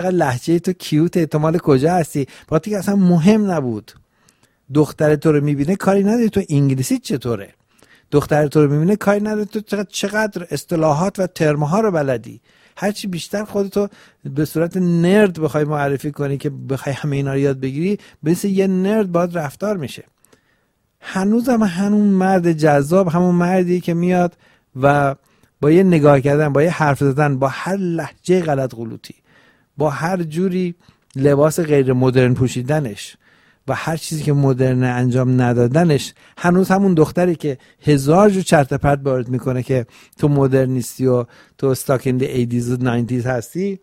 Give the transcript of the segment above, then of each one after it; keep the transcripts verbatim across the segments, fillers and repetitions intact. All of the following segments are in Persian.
لهجه تو کیوته، تو مال کجا هستی، وقتی که اصلا مهم نبود. دختر تو رو میبینه کاری نداره تو انگلیسی چطوره، دختر تو رو میبینه کاری نداره تو چقدر, چقدر اصطلاحات و ترم‌ها رو بلدی. هرچی بیشتر خودتو به صورت نرد بخوای معرفی کنی که بخوای همه اینا رو یاد بگیری، مثل یه نرد باید رفتار میشه. هنوزم همون مرد جذاب، همون مردی که میاد و با یه نگاه کردن، با یه حرف زدن، با هر لهجه غلط غلوطی، با هر جوری لباس غیر مدرن پوشیدنش و هر چیزی که مدرن انجام ندادنش، هنوز همون دختری که هزار جو چرت و پرت وارد میکنه که تو مدرنیستی و تو استاک این دی ایدیز و ناینتیز هستی،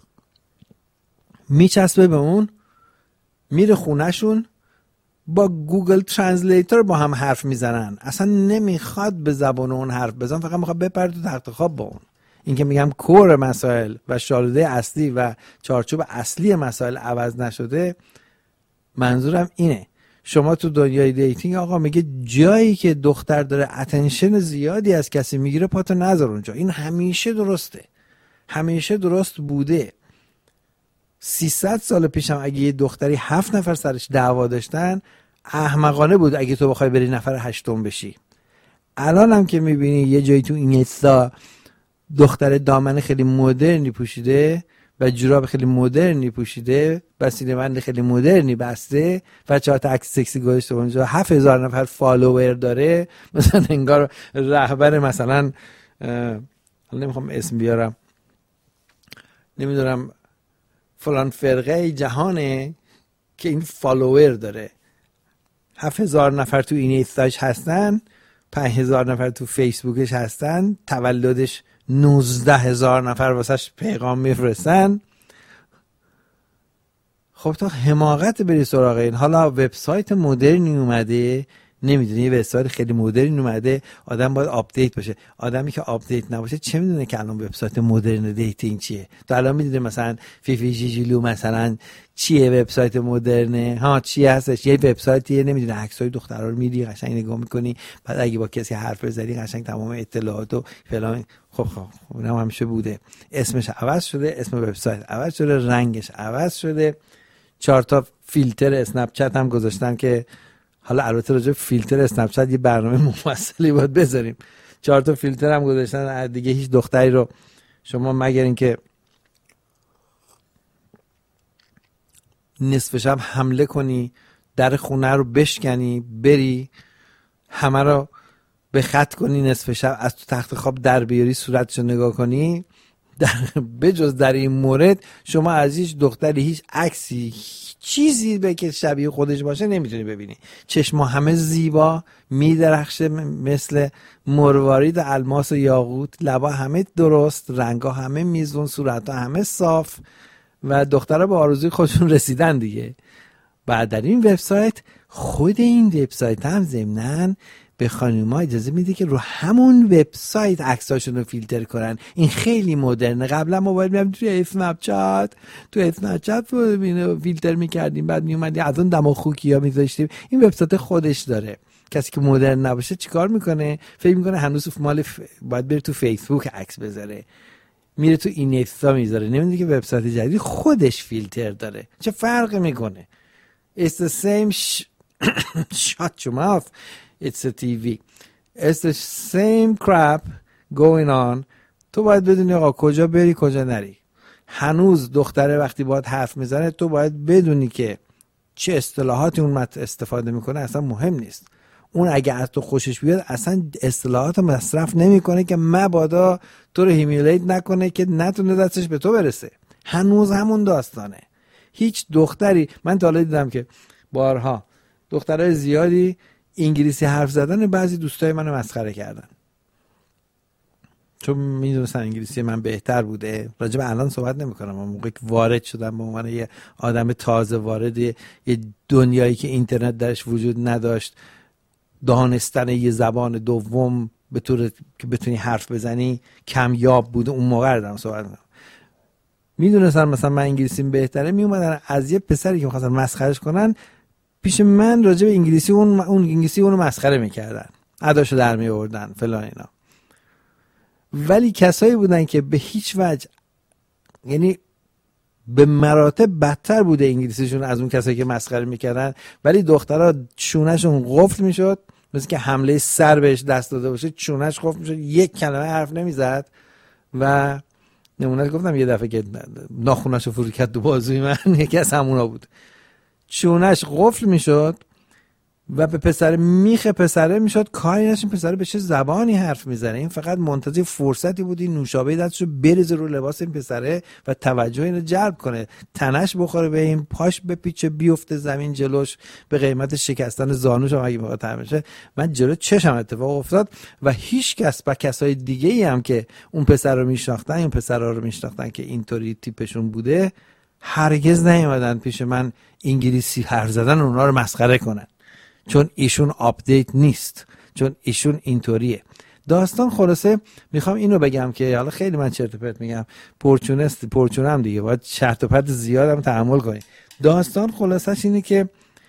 میچسبه به اون، میره خونهشون با گوگل ترنسلیتور با هم حرف میزنن، اصلا نمیخواد به زبان اون حرف بزن، فقط میخواد بپره تو تخت خواب با اون. این که میگم کور مسائل و شالوده اصلی و چارچوب اصلی مسائل عوض نشده، منظورم اینه. شما تو دنیای دیتینگ آقا میگه جایی که دختر داره اتنشن زیادی از کسی میگیره پاتو نذار اونجا. این همیشه درسته، همیشه درست بوده. سیصد سال پیشم اگه یه دختری هفت نفر سرش دعوا داشتن، احمقانه بود اگه تو بخوای بری نفر هشتم بشی. الان هم که میبینی یه جایی تو اینستا دختر دامن خیلی مدرنی پوشیده و جوراب خیلی مدرنی پوشیده، بسیله بند خیلی مدرنی بسته و چهار تا عکس سکسی گذاشته اونجا، هفت هزار نفر فالوور داره، مثلا انگار رهبر مثلا نمیخوام اسم بیارم، نمیدونم فلان فرقه جهانه که این فالوور داره. هفت هزار نفر تو این اینستاش هستن، پنج هزار نفر تو فیسبوکش هستن، تولدش نوزده هزار نفر واسش پیغام میفرستن. خب تو حماقت بری سراغ این. حالا وبسایت مدرنی اومده، نمیدونی یه وبسایت خیلی مدرن اومده، آدم باید آپدیت باشه. آدمی که آپدیت نباشه چه میدونه که الان وبسایت مدرن دیتینگ چیه؟ تو الان میدونی مثلا فیفی جیجیلو مثلا چیه وبسایت مدرنه؟ ها چی هستش؟ یه وبسایتیه، نمیدونه عکسای دخترا رو میری قشنگ نگاه میکنی، بعد اگه با کسی حرف بزنی قشنگ تمام اطلاعات و فلان. خب خب اونم همیشه بوده. اسمش عوض شده، اسم وبسایت عوض شده، رنگش عوض شده، چهار تا فیلتر اسنپ چت هم گذاشتن که حالا البته راجع فیلتر اسنپ چت یه برنامه مفصلی باید بذاریم. چهار تا فیلتر هم گذاشتن دیگه. هیچ دختری رو شما مگر اینکه نصفش هم حمله کنی، در خونه رو بشکنی، بری همه رو به خط کنی، نصف شب از تو تخت خواب در بیاری، صورتشو نگاه کنی، در بجز در این مورد شما از هیچ دختری هیچ عکسی چیزی به که شبیه خودش باشه نمیتونی ببینی. چشما همه زیبا میدرخشه مثل مروارید الماس و یاقوت، لبا همه درست، رنگا همه میزون، صورتها همه صاف و دخترها به آرزوی خودشون رسیدن دیگه. بعد در این وبسایت، خود این وبسایت هم ضمناً به خانوما اجازه میده که رو همون وبسایت عکساشون رو فیلتر کنن. این خیلی مدرنه. قبلا موبایل میام توی اسنپ چت، تو اسنپ چت فیلتر میکردیم، بعد میومدیم از اون دم خوکی ها میذاشتیم. این وبسایت خودش داره. کسی که مدرن نباشه چیکار میکنه؟ فکر میکنه هنوز مال ف... باید بره تو فیسبوک عکس بذاره، میره تو اینستا میذاره، نمیدونه که وبسایت جدید خودش فیلتر داره. چه فرقی میکنه؟ It's the same sh... shut your mouth. It's a تی وی. It's the same crap going on. تو باید بدونی آقا کجا بری کجا نری. هنوز دختره وقتی باید حرف میزنه تو باید بدونی که چه اصطلاحاتی اون مت استفاده میکنه اصلا مهم نیست. اون اگه از تو خوشش بیاد اصلا اصطلاحات مصرف نمیکنه که مبادا تو رو هیمیلیت نکنه که نتونه دستش به تو برسه. هنوز همون داستانه. هیچ دختری، من تا حالا دیدم که بارها دخترای زیادی انگلیسی حرف زدن بعضی دوستای منو مسخره کردن چون میدونستن انگلیسی من بهتر بوده. راجع به الان صحبت نمیکنم، اون موقع که وارد شدم به عنوان یه آدم تازه وارد یه دنیایی که اینترنت درش وجود نداشت، دانستن یه زبان دوم به طور که بتونی حرف بزنی کمیاب بوده. اون موقع دارم صحبت میکنم. میدونستن مثلا من انگلیسیم بهتره، میومدن از یه پسری که می‌خواستن مسخرهش کنن پیش من راجع به انگلیسی اون اون انگلیسی اونو مسخره میکردن، اداشو در میآوردن فلان اینا. ولی کسایی بودن که به هیچ وجه، یعنی به مراتب بدتر بوده انگلیسیشون از اون کسایی که مسخره میکردن، ولی دخترها چونهشون قفل میشد، مثل که حمله سر بهش دست داده باشه چونهش قفل میشد، یک کلمه حرف نمیزد. و نمونهش گفتم یه دفعه که ناخوناشو فرو کرد تو بازوی من، یکی از همونا بود، چونهش قفل میشد و به پسر میخ پسره میشد کاری نشین پسره به چه زبانی حرف میزنه. این فقط منتظر فرصتی بود این نوشابه دستشو بریزه رو لباس این پسره و توجه اینو جلب کنه، تنش بخوره به این، پاش بپیچه بیفته زمین جلوش به قیمت شکستن زانوش هم اگه موقع تعمیرشه. من جلو چشم اتفاق افتاد و هیچ کس با کسای دیگه ای هم که اون پسر رو میشناختن، این پسرا رو میشناختن که اینطوری تیپشون بوده، هرگز نیومدن پیش من انگلیسی حرف زدن اونا رو مسخره کنن، چون ایشون آپدیت نیست، چون ایشون اینطوریه. داستان خلاصه میخوام اینو بگم که حالا خیلی من چرت و پرت میگم، پرچونست پرچونم دیگه، باید چرت و پرت زیادم تحمل کنی. داستان خلاصش اینه که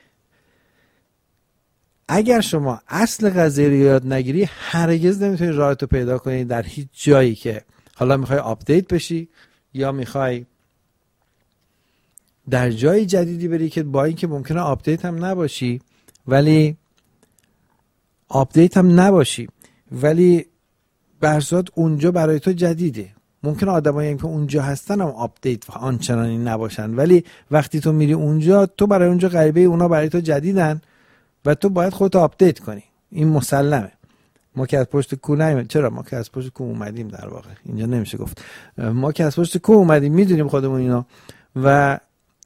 اگر شما اصل قضیه رو یاد نگیری هرگز نمیتونی راهتو پیدا کنی در هیچ جایی که حالا میخوای آپدیت بشی یا میخوای در جای جدیدی بری که با اینکه ممکنه آپدیت هم نباشی ولی آپدیت هم نباشی ولی برزاد اونجا برای تو جدیده. ممکنه آدمایی هم که اونجا هستن هم آپدیت و آنچنانی نباشن، ولی وقتی تو میری اونجا تو برای اونجا غریبه، اونا برای تو جدیدن و تو باید خودت آپدیت کنی. این مسلمه. ما که از پشت کو نمیدیم. چرا ما که از پشت کو اومدیم، در واقع اینجا نمیشه گفت ما که از پشت کو اومدیم، میدونیم خودمون اینا، و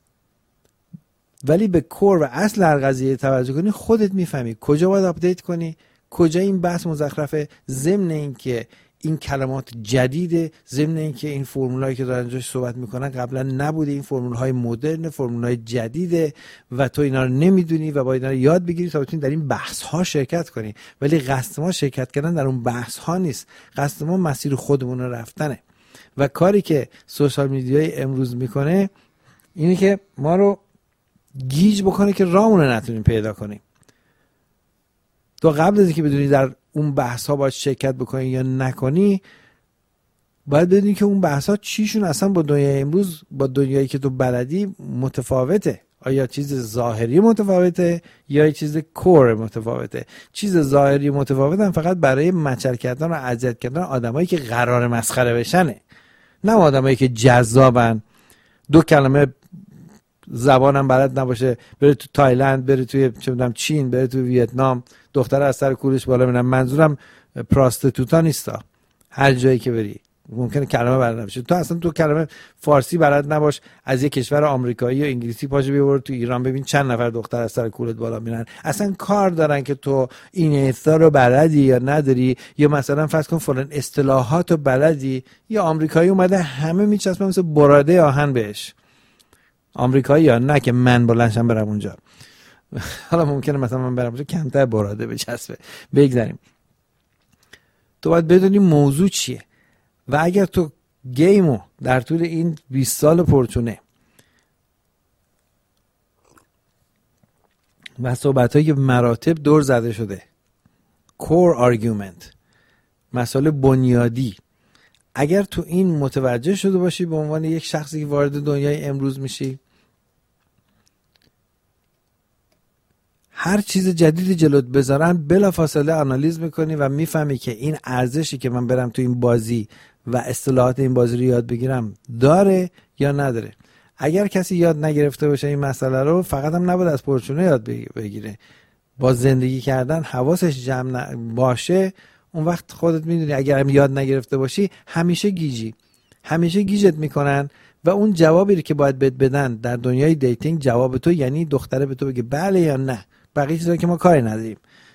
ولی به کور و اصل هر قضیه توجه کنی خودت میفهمی کجا باید آپدیت کنی، کجا این بحث مزخرفه، ضمن این که این کلمات جدیده، ضمن این که این فرمولایی که دارن جاش صحبت میکنن قبلا نبوده، این فرمولهای مدرن، فرمولهای جدیده و تو اینا رو نمیدونی و باید اینا رو یاد بگیری تا بتونی در این بحث ها شرکت کنی. ولی قصد ما شرکت کردن در اون بحث ها نیست، قصد ما مسیر خودمون رو رفتنه. و کاری که سوشال میدیای امروز میکنه اینه که ما رو گیج بکنه که راهمون رو نتونیم پیدا کنیم. تو قبل از اینکه بدونی در اون بحث ها باید شرکت بکنی یا نکنی، باید بدونی که اون بحث ها چیشون اصلا با دنیای امروز، با دنیایی که تو بلدی متفاوته. آیا چیز ظاهری متفاوته یا چیز کور متفاوته؟ چیز ظاهری متفاوتن فقط برای مچل کردن و اذیت کردن آدمایی که قرار مسخره بشنه، نه آدمایی که جذابن، دو کلمه زبانم بلد نباشه، بره تو تایلند، بره توی چه میدونم چین، بره تو ویتنام، دختر از سر کولش بالا میرن. منظورم پراستیتوتا نیستا، هر جایی که بری ممکنه کلمه بلد نباشه. تو اصلا تو کلمه فارسی بلد نباش، از یک کشور آمریکایی و انگلیسی پاشو بیار تو ایران ببین چند نفر دختر از سر کولت بالا میرن. اصلا کار دارن که تو این ایستا رو بلدی یا نداری، یا مثلا فرض کن فلان اصطلاحات رو بلدی. یا آمریکایی اومده همه میچسبه مثل براده آهن بهش، آمریکایی یا نه که من بلندشم برم اونجا. حالا ممکنه مثلا من برم اونجا کمتر براده بچسبه. بگذاریم. تو باید بدونی موضوع چیه و اگر تو گیمو در طول این بیست سال پرچونه و صحبتایی که مراتب دور زده شده، کور آرگومنت، مسائل بنیادی، اگر تو این متوجه شده باشی به عنوان یک شخصی که وارد دنیای امروز میشی، هر چیز جدیدی جلوت بذارن بلافاصله آنالیز میکنی و میفهمی که این ارزشی که من برم تو این بازی و اصطلاحات این بازی رو یاد بگیرم داره یا نداره. اگر کسی یاد نگرفته باشه این مسئله رو، فقط هم نباید از پرچونه یاد بگیره، با زندگی کردن حواسش جمع باشه. اون وقت خودت میدونی اگر هم یاد نگرفته باشی همیشه گیجی، همیشه گیجت میکنن و اون جوابی که باید بهت بدن در دنیای دیتینگ، جواب تو یعنی دختره به تو بگه بله یا نه، بقیه چیزا که ما کاری نداریم،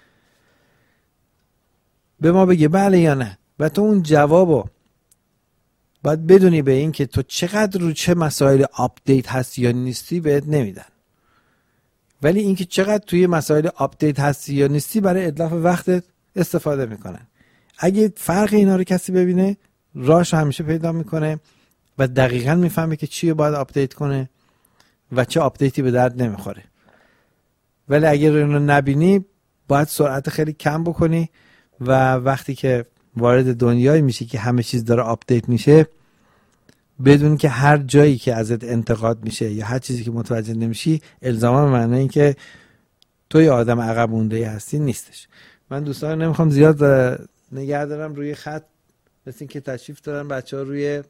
به ما بگه بله یا نه و تو اون جوابو باید بدونی به این که تو چقدر رو چه مسائل آپدیت هستی یا نیستی بهت نمیدن. ولی اینکه چقدر توی مسائل آپدیت هستی یا نیستی برای اتلاف وقتت استفاده میکنن. اگه فرق اینا رو کسی ببینه، راهش همیشه پیدا میکنه و دقیقاً میفهمه که چیه باید آپدیت کنه و چه آپدیتی به درد نمیخوره. ولی اگر اینو نبینی، باید سرعت خیلی کم بکنی و وقتی که وارد دنیایی میشی که همه چیز داره آپدیت میشه، بدون که هر جایی که ازت انتقاد میشه یا هر چیزی که متوجه نمیشی الزاما معنی این که تو یه آدم عقب مونده هستی نیستش. من دوستان نمیخوام زیاد نگه دارم روی خط، مثل این که تشریف دارن بچه ها روی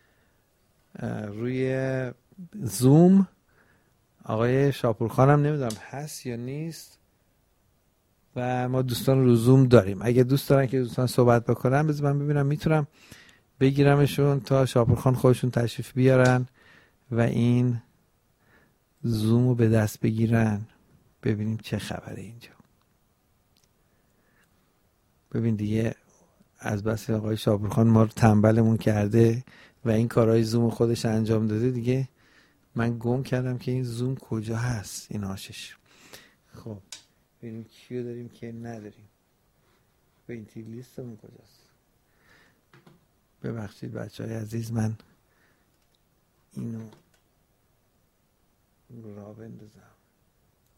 روی زوم. آقای شاپورخان هم نمیدونم هست یا نیست و ما دوستان رو زوم داریم. اگه دوست دارن که دوستان صحبت بکنن بذار من ببینم میتونم بگیرمشون تا شاپورخان خودشون تشریف بیارن و این زوم رو به دست بگیرن. ببینیم چه خبره اینجا. ببین دیگه از بس آقای شاپورخان ما رو تنبلمون کرده و این کارهای زوم خودش انجام داده دیگه من گم کردم که این زوم کجا هست این آشش. خب ببینیم کیو داریم که نداریم. ببین تی لیستمون کجاست. ببخشید بچه های عزیز من اینو را بندازم.